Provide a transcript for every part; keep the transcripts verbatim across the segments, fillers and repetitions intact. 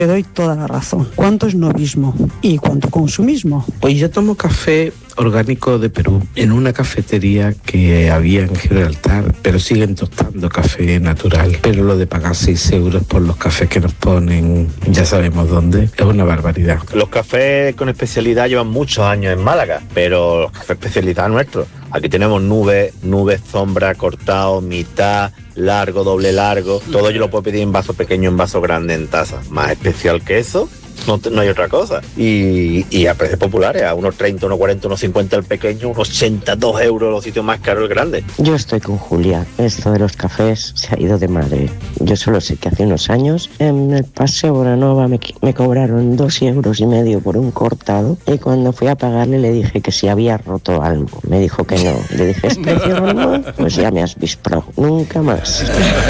Te doy toda la razón. ¿Cuánto esnovismo y cuánto consumismo? Pues yo tomo café orgánico de Perú en una cafetería que había en Gibraltar, pero siguen tostando café natural. Pero lo de pagar seis euros por los cafés que nos ponen, ya sabemos dónde, es una barbaridad. Los cafés con especialidad llevan muchos años en Málaga, pero los cafés especialidad nuestros. Aquí tenemos nubes, nubes, sombra, cortado, mitad, largo, doble largo. Todo yo lo puedo pedir en vaso pequeño, en vaso grande, en taza. Más especial que eso, no, no hay otra cosa. Y, y a precios populares, a unos treinta, unos cuarenta, unos cincuenta el pequeño, unos ochenta, dos euros los sitios más caros el grande. Yo estoy con Julia. Esto de los cafés se ha ido de madre. Yo solo sé que hace unos años en el Paseo Bonanova me, me cobraron dos euros y medio por un cortado, y cuando fui a pagarle le dije que si había roto algo. Me dijo que no. Le dije, ¿es precio normal? Pues ya me has visto. Nunca más.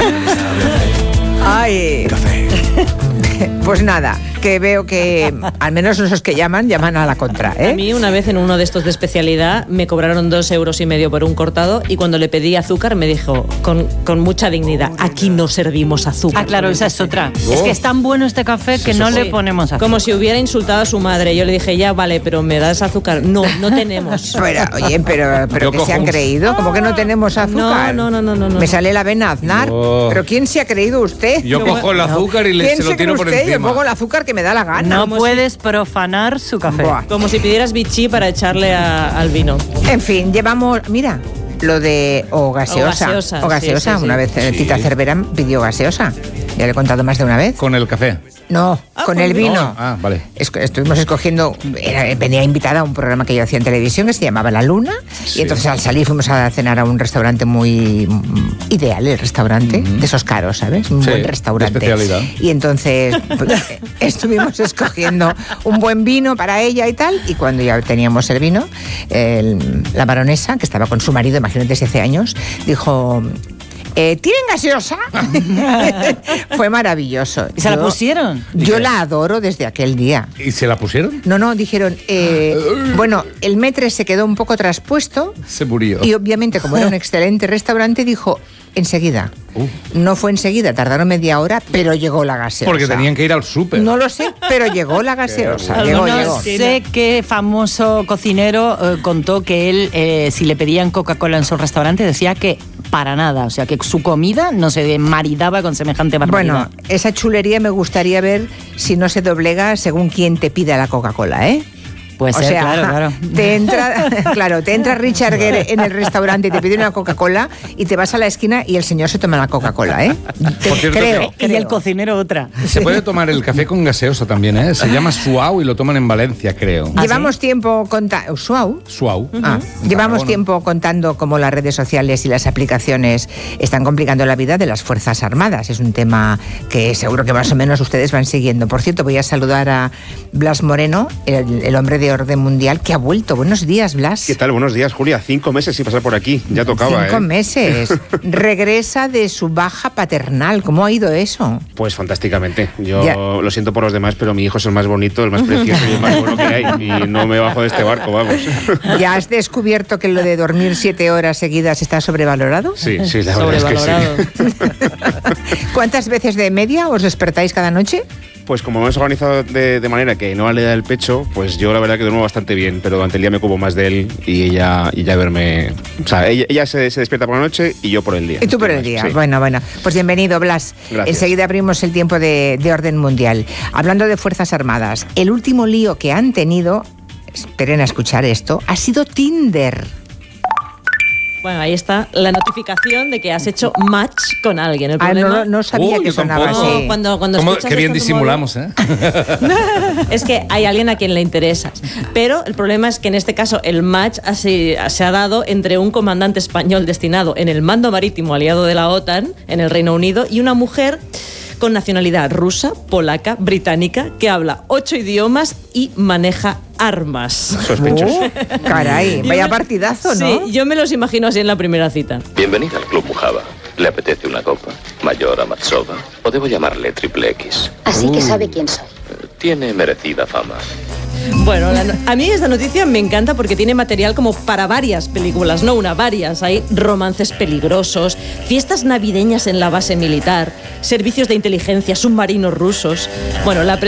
Ay. Café. Pues nada, que veo que al menos esos que llaman, llaman a la contra, ¿eh? A mí una vez en uno de estos de especialidad me cobraron dos euros y medio por un cortado, y cuando le pedí azúcar me dijo con, con mucha dignidad, aquí no servimos azúcar. Ah, claro, esa es otra. Oh. Es que es tan bueno este café que sí, no sí. le ponemos azúcar. Como si hubiera insultado a su madre. Yo le dije, ya, vale, pero ¿me das azúcar? No, no tenemos. Pero, oye, pero, pero ¿qué se han creído? ¿Cómo que no tenemos azúcar? No, no, no, no, no. Me sale la vena Aznar. Oh. ¿Pero quién se ha creído usted? Yo cojo el azúcar y le, se lo tiro por encima. Yo pongo el azúcar que me da la gana. No Como puedes si... profanar su café. Buah. Como si pidieras bichí para echarle a, al vino. En fin, llevamos... Mira, lo de... O gaseosa. O gaseosa. O gaseosa. Sí, sí, Una sí. vez sí. Tita Cervera pidió gaseosa. Ya le he contado más de una vez. ¿Con el café? No, ah, con el vino. No. Ah, vale. Es, estuvimos escogiendo, era, venía invitada a un programa que yo hacía en televisión que se llamaba La Luna, sí. Y entonces al salir fuimos a cenar a un restaurante muy ideal, el restaurante, mm-hmm. de esos caros, ¿sabes? Un sí, buen restaurante. De especialidad. Y entonces pues, estuvimos escogiendo un buen vino para ella y tal, y cuando ya teníamos el vino, el, la baronesa, que estaba con su marido, imagínate si hace años, dijo... Eh, ¿Tienen gaseosa? Fue maravilloso. ¿Y se yo, la pusieron? Yo la adoro desde aquel día. ¿Y se la pusieron? No, no, dijeron... Eh, bueno, el metre se quedó un poco traspuesto. Se murió. Y obviamente, como era un excelente restaurante, dijo... Enseguida. Uh. No fue enseguida, tardaron media hora, pero llegó la gaseosa. Porque tenían que ir al súper. No lo sé, pero llegó la gaseosa. llegó, llegó. Sé que famoso cocinero eh, contó que él, eh, si le pedían Coca-Cola en su restaurante, decía que para nada. O sea, que su comida no se maridaba con semejante barbaridad. Bueno, esa chulería me gustaría ver si no se doblega según quien te pida la Coca-Cola, ¿eh? Puede ser, o sea, claro, claro. Te entra, claro, te entra Richard Gere en el restaurante y te pide una Coca-Cola y te vas a la esquina y el señor se toma la Coca-Cola, ¿eh? Te, Por cierto, creo, creo. Y el cocinero otra. Se puede tomar el café con gaseosa también, ¿eh? Se llama Suau y lo toman en Valencia, creo. ¿Ah, Llevamos sí? tiempo contando... ¿Suau? Suau. Ah, uh-huh. Llevamos bueno. tiempo contando cómo las redes sociales y las aplicaciones están complicando la vida de las Fuerzas Armadas. Es un tema que seguro que más o menos ustedes van siguiendo. Por cierto, voy a saludar a Blas Moreno, el, el hombre de orden mundial, que ha vuelto. Buenos días, Blas. ¿Qué tal? Buenos días, Julia. Cinco meses sin pasar por aquí. Ya tocaba, Cinco ¿eh? meses. Regresa de su baja paternal. ¿Cómo ha ido eso? Pues fantásticamente. Yo ya. lo siento por los demás, pero mi hijo es el más bonito, el más precioso y el más bueno que hay. Y no me bajo de este barco, vamos. ¿Ya has descubierto que lo de dormir siete horas seguidas está sobrevalorado? Sí, sí, la verdad es que sí. ¿Cuántas veces de media os despertáis cada noche? Pues como hemos organizado de, de manera que no le da el pecho, pues yo la verdad que duermo bastante bien, pero durante el día me ocupo más de él y ella, y ella duerme... O sea, ella, ella se, se despierta por la noche y yo por el día. Y tú por el día. Sí. Bueno, bueno. Pues bienvenido, Blas. Gracias. Enseguida abrimos el tiempo de, de orden mundial. Hablando de Fuerzas Armadas, el último lío que han tenido, esperen a escuchar esto, ha sido Tinder. Bueno, ahí está la notificación de que has hecho match con alguien. El problema... ah, no, no sabía uh, que sonaba así. No, cuando, cuando ¿Cómo, qué bien disimulamos, móvil... ¿eh? Es que hay alguien a quien le interesas. Pero el problema es que en este caso el match así, se ha dado entre un comandante español destinado en el mando marítimo aliado de la OTAN en el Reino Unido y una mujer con nacionalidad rusa, polaca, británica, que habla ocho idiomas y maneja armas. Sospechoso. Oh, caray, vaya partidazo, ¿no? Sí, yo me los imagino así en la primera cita. Bienvenida al Club Mujaba. ¿Le apetece una copa? ¿Mayor a Matsova? ¿O debo llamarle Triple X? Así uh. que sabe quién soy. Tiene merecida fama. Bueno, la, a mí esta noticia me encanta porque tiene material como para varias películas, no una, varias. Hay romances peligrosos, fiestas navideñas en la base militar, servicios de inteligencia, submarinos rusos. Bueno, la